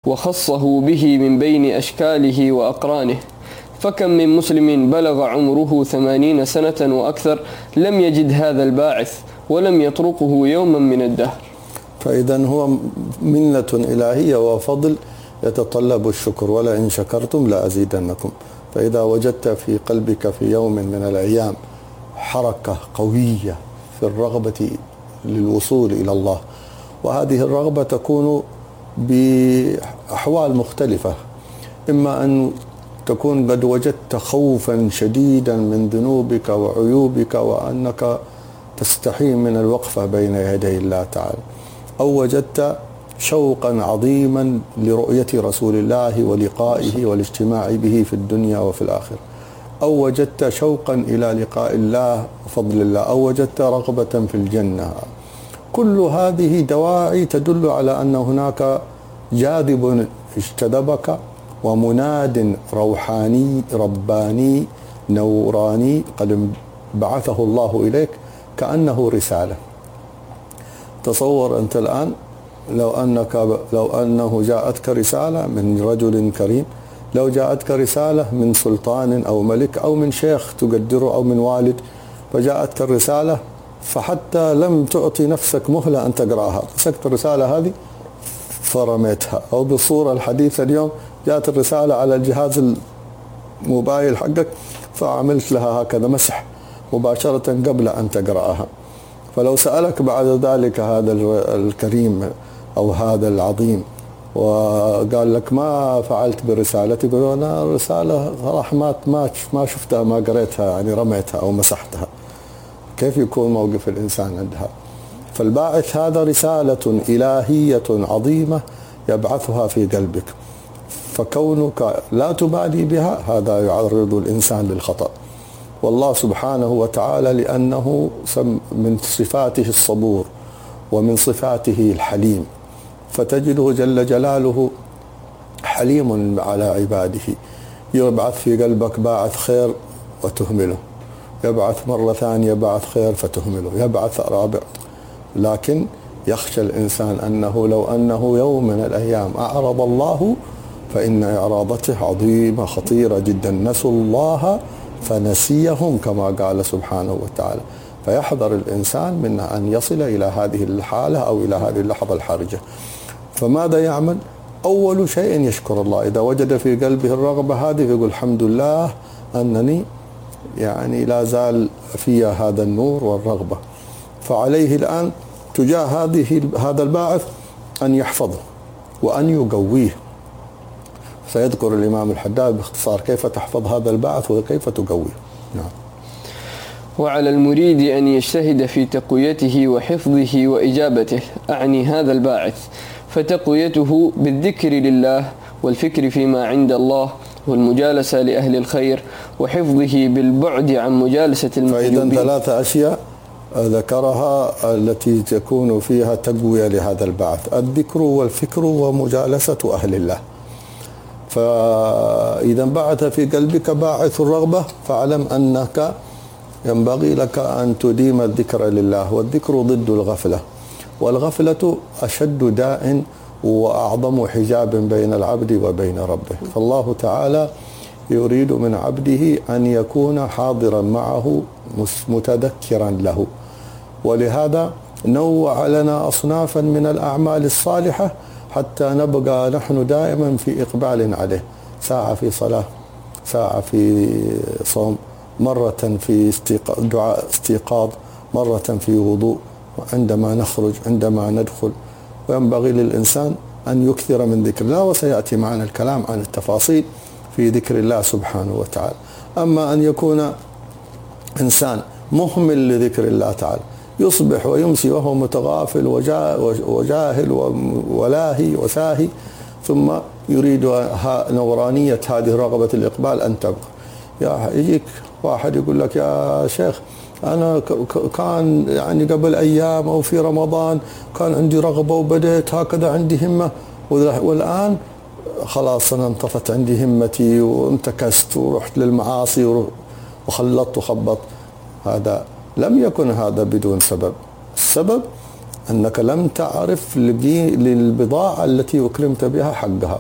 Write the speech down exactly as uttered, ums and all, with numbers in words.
وخصه به من بين أشكاله وأقرانه. فكم من مسلم بلغ عمره ثمانين سنة وأكثر لم يجد هذا الباعث ولم يطرقه يوما من الدهر. فإذا هو منة إلهية وفضل يتطلب الشكر، ولئن شكرتم لأزيدنكم. فإذا وجدت في قلبك في يوم من الأيام حركة قوية في الرغبة للوصول إلى الله، وهذه الرغبة تكون بأحوال مختلفة، إما أن تكون قد وجدت خوفا شديدا من ذنوبك وعيوبك وأنك تستحي من الوقفة بين يدي الله تعالى، أو وجدت شوقا عظيما لرؤية رسول الله ولقائه والاجتماع به في الدنيا وفي الآخرة، أو وجدت شوقا إلى لقاء الله وفضل الله، أو وجدت رغبة في الجنة. كل هذه دواعي تدل على أن هناك جاذب اجتذبك ومناد روحاني رباني نوراني قد بعثه الله إليك كأنه رسالة. تصور أنت الآن لو أنك لو أنه جاءتك رسالة من رجل كريم، لو جاءتك رسالة من سلطان أو ملك أو من شيخ تقدره أو من والد، فجاءتك الرسالة فحتى لم تعطي نفسك مهلة أن تقرأها، مسكت الرسالة هذه فرميتها. أو بالصورة الحديثة اليوم جاءت الرسالة على الجهاز الموبايل حقك فعملت لها هكذا مسح مباشرة قبل أن تقرأها. فلو سألك بعد ذلك هذا الكريم أو هذا العظيم وقال لك ما فعلت برسالتي، يقول أنا الرسالة راح ما ما شفتها ما قريتها، يعني رميتها أو مسحتها. كيف يكون موقف الإنسان عندها؟ فالباعث هذا رسالة إلهية عظيمة يبعثها في قلبك، فكونك لا تبالي بها هذا يعرض الإنسان للخطأ. والله سبحانه وتعالى لأنه من صفاته الصبور ومن صفاته الحليم، فتجده جل جلاله حليم على عباده. يبعث في قلبك باعث خير وتهمله، يبعث مرة ثانية باعث خير فتهمله، يبعث رابع. لكن يخشى الإنسان أنه لو أنه يوم من الأيام أعرض الله فإن إعراضته عظيمة خطيرة جدا. نسوا الله فنسيهم كما قال سبحانه وتعالى. فيحذر الإنسان من أن يصل إلى هذه الحالة أو إلى هذه اللحظة الحرجة. فماذا يعمل؟ أول شيء يشكر الله. إذا وجد في قلبه الرغبة هذه يقول الحمد لله أنني يعني لا زال في هذا النور والرغبة. فعليه الآن تجاه هذه هذا الباعث أن يحفظه وأن يقويه. سيذكر الإمام الحداد باختصار كيف تحفظ هذا الباعث وكيف تقويه. نعم. وعلى المريد أن يجتهد في تقويته وحفظه وإجابته، أعني هذا الباعث، فتقويته بالذكر لله والفكر فيما عند الله والمجالسة لأهل الخير، وحفظه بالبعد عن مجالسة المحجوبين. فإذا ثلاثة أشياء ذكرها التي تكون فيها تقوية لهذا البعث: الذكر والفكر ومجالسة أهل الله. فإذا بعث في قلبك باعث الرغبة فاعلم أنك ينبغي لك أن تديم الذكر لله، والذكر ضد الغفلة، والغفلة أشد داء وأعظم حجاب بين العبد وبين ربه. فالله تعالى يريد من عبده أن يكون حاضرا معه متذكرا له، ولهذا نوع لنا أصنافا من الأعمال الصالحة حتى نبقى نحن دائما في إقبال عليه. ساعة في صلاة، ساعة في صوم، مرة في دعاء استيقاظ، مرة في وضوء، عندما نخرج، عندما ندخل. وينبغي للإنسان أن يكثر من ذكر الله، وسيأتي معنا الكلام عن التفاصيل في ذكر الله سبحانه وتعالى. أما أن يكون إنسان مهمل لذكر الله تعالى، يصبح ويمسي وهو متغافل وجاهل ولاهي وساهي، ثم يريد نورانية هذه رغبة الإقبال أن تبقى. يا يجيك واحد يقول لك يا شيخ أنا كان يعني قبل أيام أو في رمضان كان عندي رغبة وبدأت هكذا عندي همة، والآن خلاص أنا انطفت عندي همتي وانتكست ورحت للمعاصي وخلطت وخبط. هذا لم يكن هذا بدون سبب. السبب أنك لم تعرف للبضاعة التي أكرمت بها حقها.